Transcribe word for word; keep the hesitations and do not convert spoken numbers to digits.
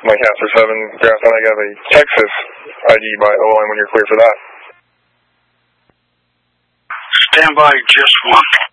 Lancaster seven, Grafton, I got a Texas I D by O line when you're clear for that. Stand by, just one.